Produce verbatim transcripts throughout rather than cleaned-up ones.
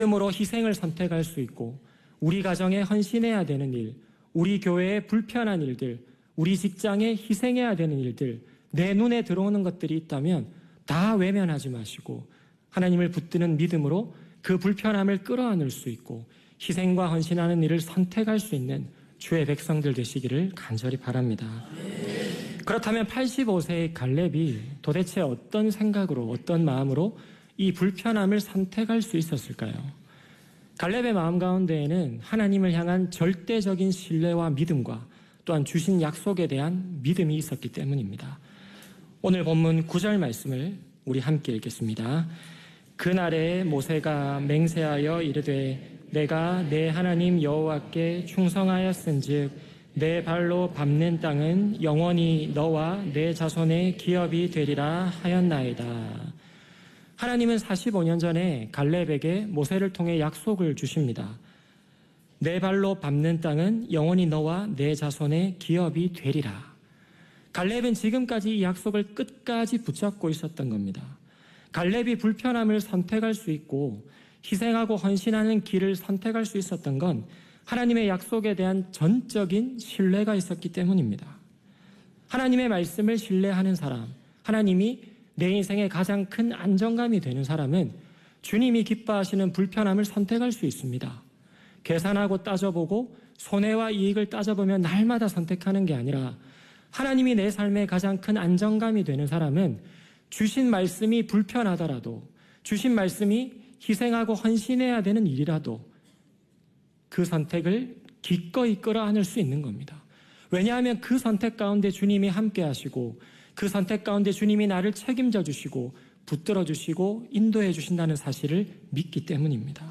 믿음으로 희생을 선택할 수 있고 우리 가정에 헌신해야 되는 일, 우리 교회에 불편한 일들, 우리 직장에 희생해야 되는 일들, 내 눈에 들어오는 것들이 있다면 다 외면하지 마시고 하나님을 붙드는 믿음으로 그 불편함을 끌어안을 수 있고 희생과 헌신하는 일을 선택할 수 있는 주의 백성들 되시기를 간절히 바랍니다. 그렇다면 팔십오 세의 갈렙이 도대체 어떤 생각으로 어떤 마음으로 이 불편함을 선택할 수 있었을까요? 갈렙의 마음 가운데에는 하나님을 향한 절대적인 신뢰와 믿음과 또한 주신 약속에 대한 믿음이 있었기 때문입니다. 오늘 본문 구 절 말씀을 우리 함께 읽겠습니다. 그날에 모세가 맹세하여 이르되 내가 내 하나님 여호와께 충성하였은즉 내 발로 밟는 땅은 영원히 너와 내 자손의 기업이 되리라 하였나이다. 하나님은 사십오 년 전에 갈렙에게 모세를 통해 약속을 주십니다. 내 발로 밟는 땅은 영원히 너와 내 자손의 기업이 되리라. 갈렙은 지금까지 이 약속을 끝까지 붙잡고 있었던 겁니다. 갈렙이 불편함을 선택할 수 있고 희생하고 헌신하는 길을 선택할 수 있었던 건 하나님의 약속에 대한 전적인 신뢰가 있었기 때문입니다. 하나님의 말씀을 신뢰하는 사람, 하나님이 내 인생의 가장 큰 안정감이 되는 사람은 주님이 기뻐하시는 불편함을 선택할 수 있습니다. 계산하고 따져보고 손해와 이익을 따져보며 날마다 선택하는 게 아니라 하나님이 내 삶의 가장 큰 안정감이 되는 사람은 주신 말씀이 불편하더라도 주신 말씀이 희생하고 헌신해야 되는 일이라도 그 선택을 기꺼이 끌어안을 수 있는 겁니다. 왜냐하면 그 선택 가운데 주님이 함께 하시고 그 선택 가운데 주님이 나를 책임져 주시고 붙들어 주시고 인도해 주신다는 사실을 믿기 때문입니다.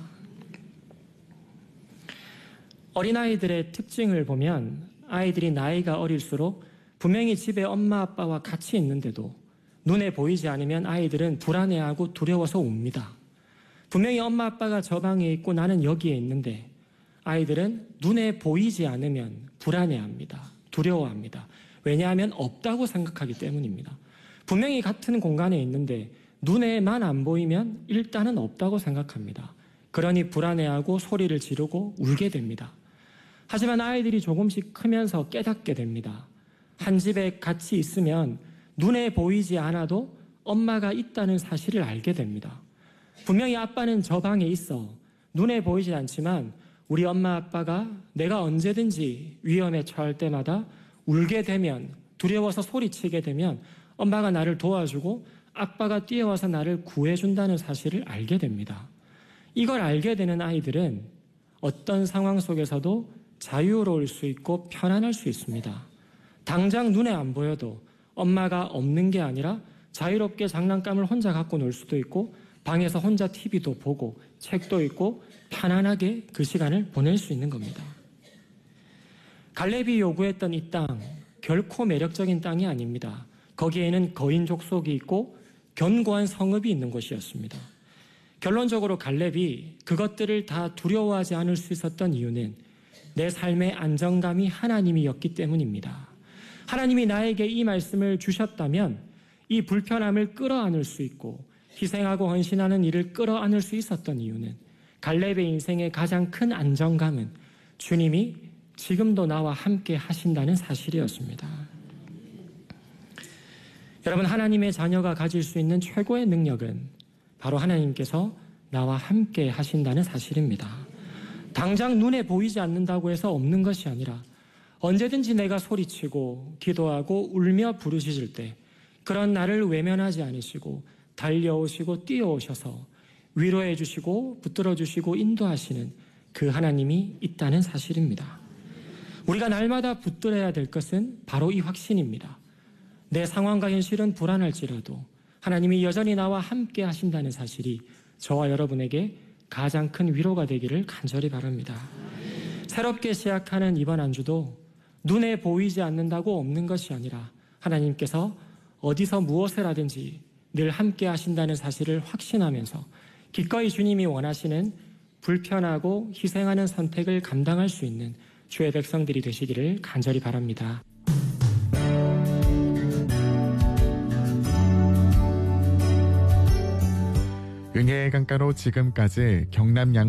어린아이들의 특징을 보면 아이들이 나이가 어릴수록 분명히 집에 엄마 아빠와 같이 있는데도 눈에 보이지 않으면 아이들은 불안해하고 두려워서 웁니다. 분명히 엄마 아빠가 저 방에 있고 나는 여기에 있는데 아이들은 눈에 보이지 않으면 불안해합니다. 두려워합니다. 왜냐하면 없다고 생각하기 때문입니다. 분명히 같은 공간에 있는데 눈에만 안 보이면 일단은 없다고 생각합니다. 그러니 불안해하고 소리를 지르고 울게 됩니다. 하지만 아이들이 조금씩 크면서 깨닫게 됩니다. 한 집에 같이 있으면 눈에 보이지 않아도 엄마가 있다는 사실을 알게 됩니다. 분명히 아빠는 저 방에 있어. 눈에 보이지 않지만 우리 엄마 아빠가 내가 언제든지 위험에 처할 때마다 울게 되면 두려워서 소리치게 되면 엄마가 나를 도와주고 아빠가 뛰어와서 나를 구해준다는 사실을 알게 됩니다. 이걸 알게 되는 아이들은 어떤 상황 속에서도 자유로울 수 있고 편안할 수 있습니다. 당장 눈에 안 보여도 엄마가 없는 게 아니라 자유롭게 장난감을 혼자 갖고 놀 수도 있고 방에서 혼자 티비도 보고 책도 읽고 편안하게 그 시간을 보낼 수 있는 겁니다. 갈렙이 요구했던 이 땅, 결코 매력적인 땅이 아닙니다. 거기에는 거인 족속이 있고 견고한 성읍이 있는 곳이었습니다. 결론적으로 갈렙이 그것들을 다 두려워하지 않을 수 있었던 이유는 내 삶의 안정감이 하나님이었기 때문입니다. 하나님이 나에게 이 말씀을 주셨다면 이 불편함을 끌어안을 수 있고 희생하고 헌신하는 일을 끌어안을 수 있었던 이유는 갈렙의 인생의 가장 큰 안정감은 주님이 지금도 나와 함께 하신다는 사실이었습니다. 여러분, 하나님의 자녀가 가질 수 있는 최고의 능력은 바로 하나님께서 나와 함께 하신다는 사실입니다. 당장 눈에 보이지 않는다고 해서 없는 것이 아니라 언제든지 내가 소리치고 기도하고 울며 부르짖을 때 그런 나를 외면하지 않으시고 달려오시고 뛰어오셔서 위로해 주시고 붙들어 주시고 인도하시는 그 하나님이 있다는 사실입니다. 우리가 날마다 붙들어야 될 것은 바로 이 확신입니다. 내 상황과 현실은 불안할지라도 하나님이 여전히 나와 함께 하신다는 사실이 저와 여러분에게 가장 큰 위로가 되기를 간절히 바랍니다. 새롭게 시작하는 이번 한 주도 눈에 보이지 않는다고 없는 것이 아니라 하나님께서 어디서 무엇을 하든지 늘 함께 하신다는 사실을 확신하면서 기꺼이 주님이 원하시는 불편하고 희생하는 선택을 감당할 수 있는 주의 백성들이 되시기를 간절히 바랍니다. 응애의 강가로 지금까지 경남 양